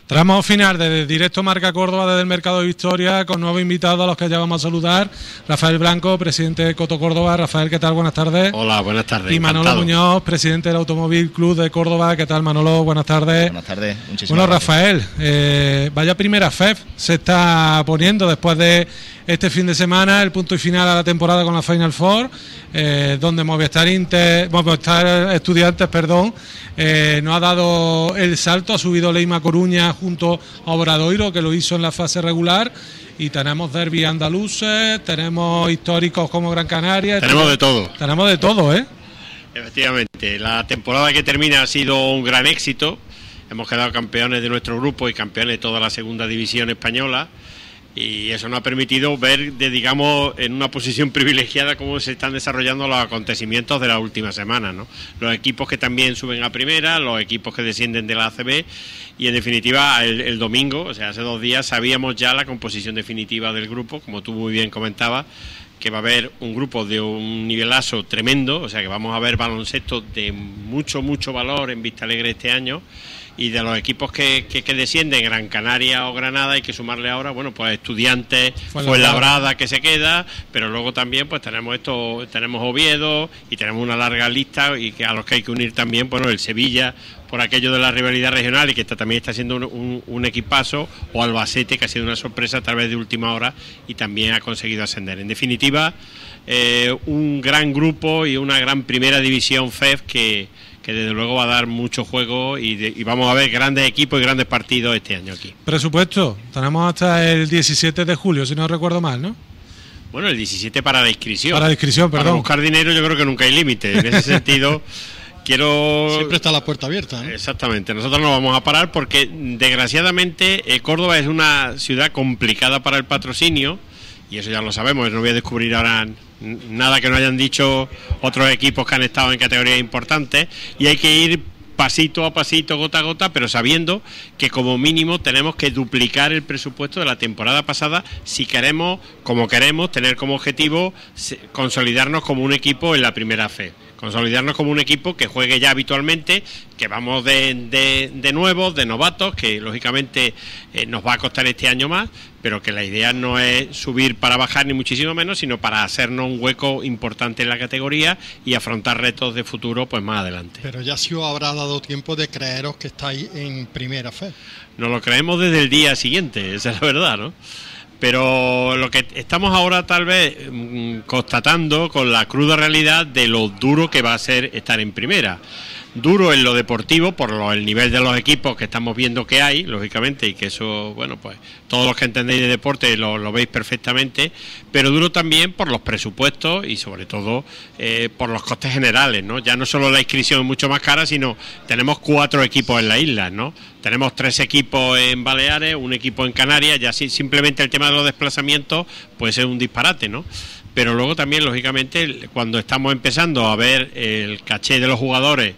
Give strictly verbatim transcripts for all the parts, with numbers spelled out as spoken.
Tramo final de Directo Marca Córdoba desde el Mercado de Victoria, con nuevos invitados a los que ya vamos a saludar. Rafael Blanco, presidente de Coto Córdoba. Rafael, ¿qué tal? Buenas tardes. Hola, buenas tardes. Y Manolo encantado. Muñoz, presidente del Automóvil Club de Córdoba. ¿Qué tal, Manolo? Buenas tardes. Buenas tardes. Muchísimas bueno, gracias. Rafael, eh, vaya primera F E F se está poniendo después de este fin de semana, el punto y final a la temporada con la Final Four, eh, donde Movistar Inter, Movistar Estudiantes, perdón, eh, no ha dado el salto, ha subido Leima Coruña junto a Obradoiro, que lo hizo en la fase regular, y tenemos derbi andaluces, tenemos históricos como Gran Canaria. Tenemos de todo. Tenemos de todo, ¿eh? Efectivamente, la temporada que termina ha sido un gran éxito. Hemos quedado campeones de nuestro grupo y campeones de toda la segunda división española. Y eso nos ha permitido ver, de, digamos, en una posición privilegiada cómo se están desarrollando los acontecimientos de la última semana, ¿no? Los equipos que también suben a primera, los equipos que descienden de la A C B, y en definitiva el, el domingo, o sea, hace dos días, sabíamos ya la composición definitiva del grupo, como tú muy bien comentabas, que va a haber un grupo de un nivelazo tremendo, o sea que vamos a ver baloncesto de mucho, mucho valor en Vista Alegre este año. Y de los equipos que, que, que descienden, Gran Canaria o Granada, hay que sumarle ahora, bueno, pues Estudiantes, Fuenlabrada, que se queda, pero luego también pues tenemos esto, tenemos Oviedo y tenemos una larga lista, y que a los que hay que unir también, bueno, el Sevilla, por aquello de la rivalidad regional, y que está, también está siendo un, un, un equipazo, o Albacete, que ha sido una sorpresa a través de última hora y también ha conseguido ascender. En definitiva, eh, un gran grupo y una gran primera división F E F que que desde luego va a dar mucho juego, y, de, y vamos a ver grandes equipos y grandes partidos este año aquí. Presupuesto, tenemos hasta el diecisiete de julio, si no recuerdo mal, ¿no? Bueno, el diecisiete para la inscripción. Para la inscripción, perdón. Para buscar dinero yo creo que nunca hay límite. En ese sentido, quiero... Siempre está la puerta abierta, ¿no? Exactamente, nosotros no vamos a parar porque, desgraciadamente, eh, Córdoba es una ciudad complicada para el patrocinio, y eso ya lo sabemos, no voy a descubrir ahora nada que no hayan dicho otros equipos que han estado en categorías importantes, y hay que ir pasito a pasito, gota a gota, pero sabiendo que como mínimo tenemos que duplicar el presupuesto de la temporada pasada si queremos, como queremos, tener como objetivo consolidarnos como un equipo en la primera F E F. Consolidarnos como un equipo que juegue ya habitualmente, que vamos de, de, de nuevos, de novatos, que lógicamente eh, nos va a costar este año más, pero que la idea no es subir para bajar ni muchísimo menos, sino para hacernos un hueco importante en la categoría y afrontar retos de futuro pues más adelante. Pero ya sí os habrá dado tiempo de creeros que estáis en primera F E F. Nos lo creemos desde el día siguiente, esa es la verdad, ¿no? Pero lo que estamos ahora tal vez mmm, constatando con la cruda realidad de lo duro que va a ser estar en primera. Duro en lo deportivo por lo, el nivel de los equipos que estamos viendo que hay, lógicamente, y que eso, bueno, pues todos los que entendéis de deporte lo, lo veis perfectamente, pero duro también por los presupuestos y sobre todo eh, por los costes generales, ¿no? Ya no solo la inscripción es mucho más cara, sino tenemos cuatro equipos en la isla, ¿no? Tenemos tres equipos en Baleares, un equipo en Canarias, ya sí, simplemente el tema de los desplazamientos puede ser un disparate, ¿no? Pero luego también, lógicamente, cuando estamos empezando a ver el caché de los jugadores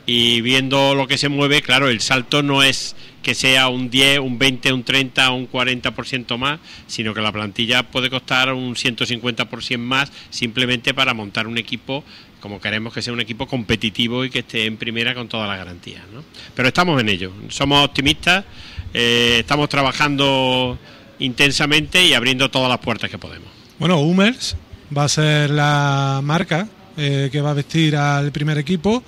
y viendo lo que se mueve, claro, el salto no es que sea un diez, un veinte, un treinta, un cuarenta por ciento más, sino que la plantilla puede costar un ciento cincuenta por ciento más, simplemente para montar un equipo como queremos que sea un equipo competitivo y que esté en primera con todas las garantías, ¿no? Pero estamos en ello, somos optimistas, eh, estamos trabajando intensamente y abriendo todas las puertas que podemos. Bueno, Hummels va a ser la marca eh, que va a vestir al primer equipo,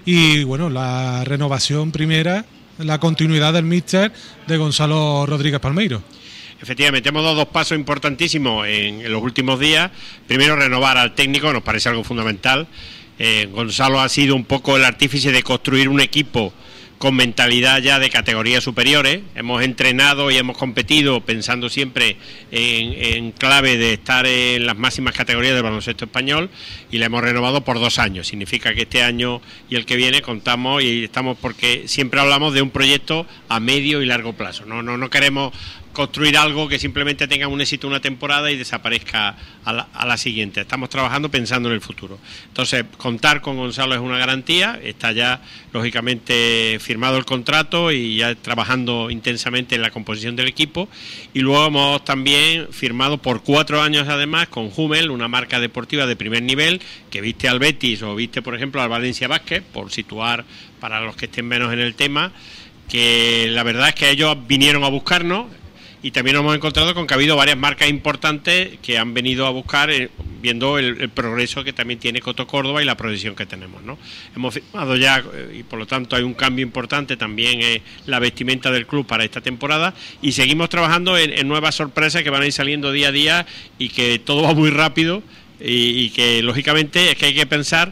y bueno, la renovación primera, la continuidad del míster de Gonzalo Rodríguez Palmeiro. Efectivamente, hemos dado dos pasos importantísimos en, en los últimos días. Primero, renovar al técnico, nos parece algo fundamental. Eh, Gonzalo ha sido un poco el artífice de construir un equipo con mentalidad ya de categorías superiores. Hemos entrenado y hemos competido pensando siempre en, en clave de estar en las máximas categorías del baloncesto español, y la hemos renovado por dos años. Significa que este año y el que viene contamos y estamos, porque siempre hablamos de un proyecto a medio y largo plazo. No, no, no queremos construir algo que simplemente tenga un éxito una temporada y desaparezca a la, a la siguiente. Estamos trabajando pensando en el futuro. Entonces, contar con Gonzalo es una garantía. Está ya, lógicamente, firmado el contrato y ya trabajando intensamente en la composición del equipo. Y luego hemos también firmado por cuatro años, además, con Hummel, una marca deportiva de primer nivel que viste al Betis o viste, por ejemplo, al Valencia Basket, por situar para los que estén menos en el tema. que la verdad es que ellos vinieron a buscarnos y también nos hemos encontrado con que ha habido varias marcas importantes que han venido a buscar eh, viendo el, el progreso que también tiene Coto Córdoba y la proyección que tenemos, ¿no? Hemos firmado ya eh, y por lo tanto hay un cambio importante también en la vestimenta del club para esta temporada y seguimos trabajando en, en nuevas sorpresas que van a ir saliendo día a día y que todo va muy rápido y, y que lógicamente es que hay que pensar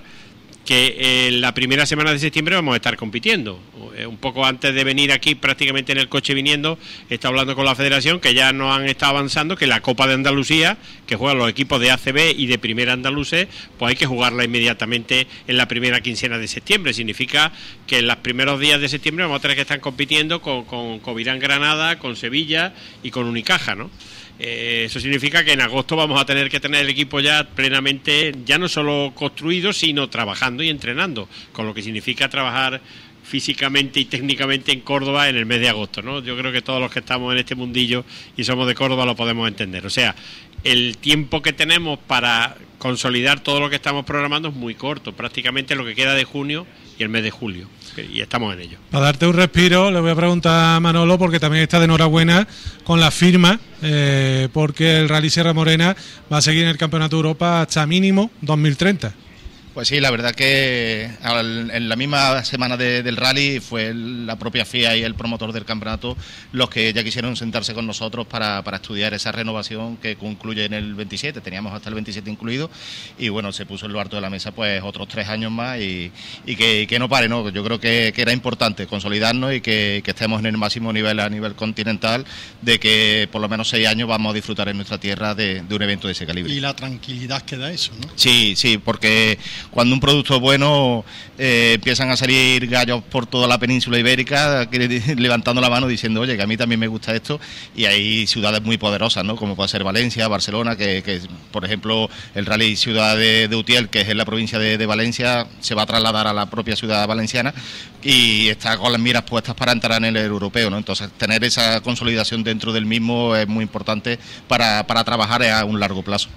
que en la primera semana de septiembre vamos a estar compitiendo. Un poco antes de venir aquí, prácticamente en el coche viniendo, he estado hablando con la Federación, que ya nos han estado avanzando, que la Copa de Andalucía, que juegan los equipos de A C B y de Primera Andalucés, pues hay que jugarla inmediatamente en la primera quincena de septiembre. Significa que en los primeros días de septiembre vamos a tener que estar compitiendo con, con Covirán Granada, con Sevilla y con Unicaja, ¿no? Eh, eso significa que en agosto vamos a tener que tener el equipo ya plenamente, ya no solo construido, sino trabajando y entrenando, con lo que significa trabajar físicamente y técnicamente en Córdoba en el mes de agosto, ¿no? Yo creo que todos los que estamos en este mundillo y somos de Córdoba lo podemos entender. O sea, el tiempo que tenemos para consolidar todo lo que estamos programando es muy corto, prácticamente lo que queda de junio y el mes de julio, y estamos en ello. Para darte un respiro, le voy a preguntar a Manolo, porque también está de enhorabuena con la firma, eh, porque el Rally Sierra Morena va a seguir en el Campeonato de Europa hasta mínimo dos mil treinta. Pues sí, la verdad que al, en la misma semana de, del rally fue la propia F I A y el promotor del campeonato los que ya quisieron sentarse con nosotros para, para estudiar esa renovación que concluye en el veintisiete, teníamos hasta el veintisiete incluido, y bueno, se puso en lo alto de la mesa pues otros tres años más y, y que, que no pare, ¿no? Yo creo que, que era importante consolidarnos y que, que estemos en el máximo nivel a nivel continental, de que por lo menos seis años vamos a disfrutar en nuestra tierra de, de un evento de ese calibre. Y la tranquilidad que da eso, ¿no? Sí, sí, porque cuando un producto es bueno eh, empiezan a salir gallos por toda la península ibérica levantando la mano diciendo, oye, que a mí también me gusta esto, y hay ciudades muy poderosas, ¿no? Como puede ser Valencia, Barcelona, que, que por ejemplo el Rally Ciudad de, de Utiel, que es en la provincia de, de Valencia, se va a trasladar a la propia ciudad valenciana y está con las miras puestas para entrar en el europeo, ¿no? Entonces tener esa consolidación dentro del mismo es muy importante para, para trabajar a un largo plazo.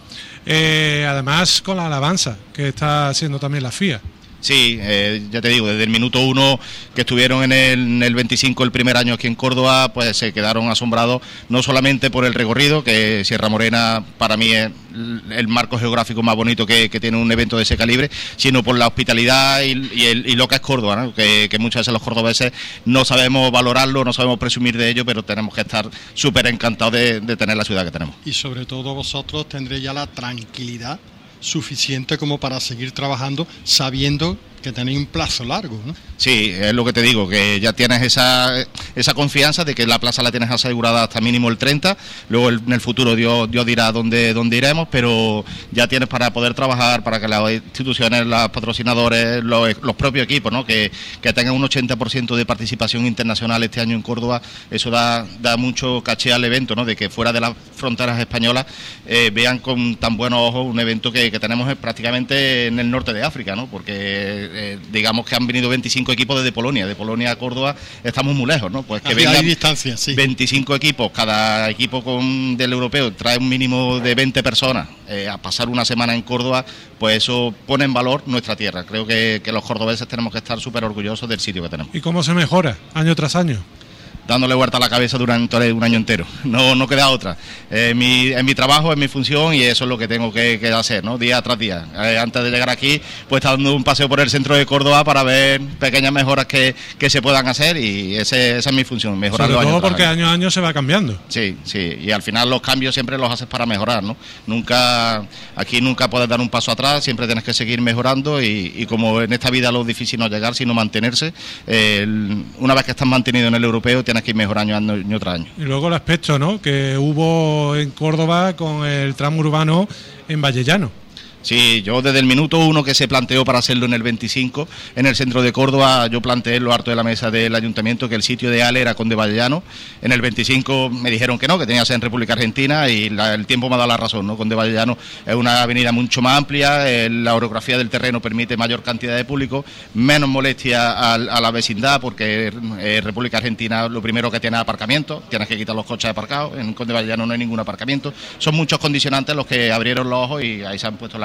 Eh, además, con la alabanza que está haciendo también la F I A. Sí, eh, ya te digo, desde el minuto uno que estuvieron en el, en el veinticinco el primer año aquí en Córdoba, pues se quedaron asombrados, no solamente por el recorrido, que Sierra Morena para mí es el marco geográfico más bonito que, que tiene un evento de ese calibre, sino por la hospitalidad y, y, el, y lo que es Córdoba, ¿no? que, que muchas veces los cordobeses no sabemos valorarlo, no sabemos presumir de ello, pero tenemos que estar súper encantados de, de tener la ciudad que tenemos. Y sobre todo vosotros tendréis ya la tranquilidad suficiente como para seguir trabajando sabiendo que tenéis un plazo largo, ¿no? Sí, es lo que te digo, que ya tienes esa esa confianza de que la plaza la tienes asegurada hasta mínimo el treinta, luego el, en el futuro Dios, Dios dirá dónde, dónde iremos, pero ya tienes para poder trabajar, para que las instituciones, los patrocinadores, los, los propios equipos, ¿no? que, que tengan un ochenta por ciento de participación internacional este año en Córdoba. Eso da, da mucho caché al evento, ¿no? De que fuera de las fronteras españolas eh, vean con tan buenos ojos un evento que, que tenemos prácticamente en el norte de África, ¿no? Porque Eh, digamos que han venido veinticinco equipos desde Polonia, de Polonia a Córdoba estamos muy lejos, ¿no? Pues que vengan vengan distancia, sí. veinticinco equipos, cada equipo con del europeo trae un mínimo de veinte personas eh, a pasar una semana en Córdoba, pues eso pone en valor nuestra tierra. Creo que, que los cordobeses tenemos que estar súper orgullosos del sitio que tenemos. ¿Y cómo se mejora año tras año? Dándole vuelta a la cabeza durante un año entero, no, no queda otra. Es mi, es mi trabajo, es mi función y eso es lo que tengo que, que hacer, ¿no? Día tras día. Eh, antes de llegar aquí, pues está dando un paseo por el centro de Córdoba para ver pequeñas mejoras que, que se puedan hacer y ese, esa es mi función, mejorar Sobre los todo años porque año a año se va cambiando. Sí, sí, y al final los cambios siempre los haces para mejorar, ¿no? Nunca, aquí nunca puedes dar un paso atrás, siempre tienes que seguir mejorando y, y como en esta vida lo difícil no es llegar, sino mantenerse, eh, el, una vez que estás mantenido en el europeo tienes que ir mejorando año y otro año. Y luego el aspecto, ¿no?, que hubo en Córdoba con el tramo urbano en Vallellano. Sí, yo desde el minuto uno que se planteó para hacerlo en el veinticinco, en el centro de Córdoba, yo planteé en lo harto de la mesa del ayuntamiento que el sitio ideal era Conde Vallellano. En el veinticinco me dijeron que no, que tenía que ser en República Argentina y la, el tiempo me ha dado la razón, ¿no? Conde Vallellano es una avenida mucho más amplia, eh, la orografía del terreno permite mayor cantidad de público, menos molestia a, a la vecindad, porque eh, República Argentina lo primero que tiene es aparcamiento, tienes que quitar los coches aparcados, en Conde Vallellano no hay ningún aparcamiento. Son muchos condicionantes los que abrieron los ojos y ahí se han puesto las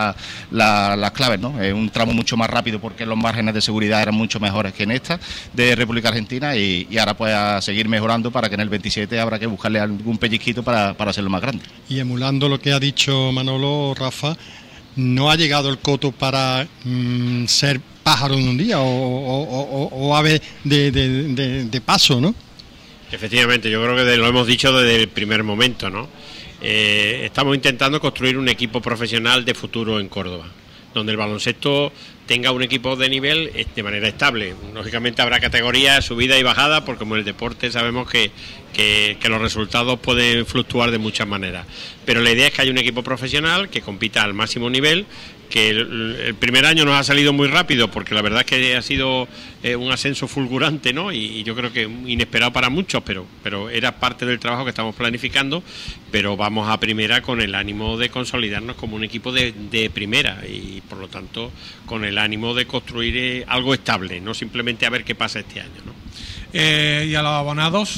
la, la, las claves, ¿no? Es un tramo mucho más rápido porque los márgenes de seguridad eran mucho mejores que en esta de República Argentina y, y ahora pues a seguir mejorando para que en el veintisiete habrá que buscarle algún pellizquito para, para hacerlo más grande. Y emulando lo que ha dicho Manolo, Rafa, ¿no ha llegado el coto para mmm, ser pájaro en un día o, o, o, o ave de, de, de, de paso, ¿no? Efectivamente, yo creo que lo hemos dicho desde el primer momento, ¿no? Eh, estamos intentando construir un equipo profesional de futuro en Córdoba, donde el baloncesto tenga un equipo de nivel de manera estable. Lógicamente habrá categorías, subida y bajada, porque como en el deporte sabemos que, que, que los resultados pueden fluctuar de muchas maneras. Pero la idea es que haya un equipo profesional que compita al máximo nivel, que el, el primer año nos ha salido muy rápido, porque la verdad es que ha sido eh, un ascenso fulgurante, ¿no? Y, y yo creo que inesperado para muchos, pero, pero era parte del trabajo que estamos planificando, pero vamos a primera con el ánimo de consolidarnos como un equipo de, de primera y por lo tanto con el ánimo de construir eh, algo estable, no simplemente a ver qué pasa este año, ¿no? Eh, y a los abonados,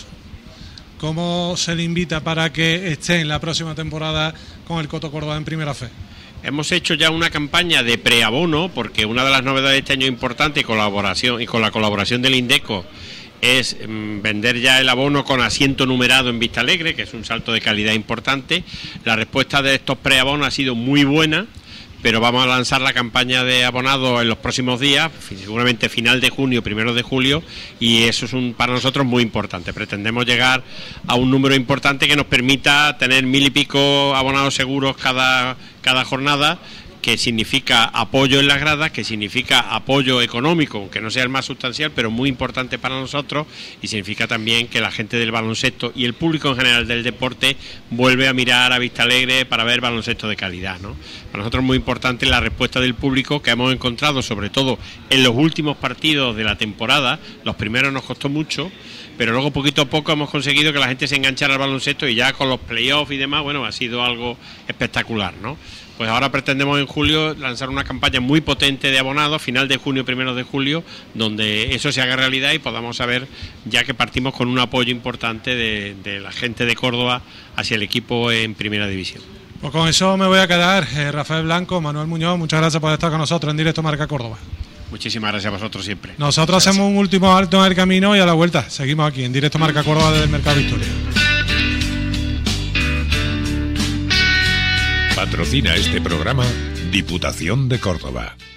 ¿cómo se le invita para que estén la próxima temporada con el Coto Córdoba en Primera Fe? Hemos hecho ya una campaña de preabono, porque una de las novedades de este año importante y colaboración y con la colaboración del INDECO es mmm, vender ya el abono con asiento numerado en Vista Alegre, que es un salto de calidad importante. La respuesta de estos preabonos ha sido muy buena, pero vamos a lanzar la campaña de abonados en los próximos días, seguramente final de junio, primero de julio, y eso es un, para nosotros muy importante. Pretendemos llegar a un número importante que nos permita tener mil y pico abonados seguros cada, cada jornada, que significa apoyo en las gradas, que significa apoyo económico, aunque no sea el más sustancial, pero muy importante para nosotros, y significa también que la gente del baloncesto y el público en general del deporte vuelve a mirar a Vista Alegre para ver baloncesto de calidad, ¿no? Para nosotros es muy importante la respuesta del público que hemos encontrado, sobre todo en los últimos partidos de la temporada. Los primeros nos costó mucho, pero luego poquito a poco hemos conseguido que la gente se enganchara al baloncesto, y ya con los playoffs y demás, bueno, ha sido algo espectacular, ¿no? Pues ahora pretendemos en julio lanzar una campaña muy potente de abonados, final de junio, primero de julio, donde eso se haga realidad y podamos saber, ya que partimos con un apoyo importante de, de la gente de Córdoba hacia el equipo en Primera División. Pues con eso me voy a quedar. Eh, Rafael Blanco, Manuel Muñoz, muchas gracias por estar con nosotros en directo Marca Córdoba. Muchísimas gracias a vosotros siempre. Nosotros gracias. Hacemos un último alto en el camino y a la vuelta seguimos aquí en directo Marca Córdoba desde el Mercado Victoria. Patrocina este programa Diputación de Córdoba.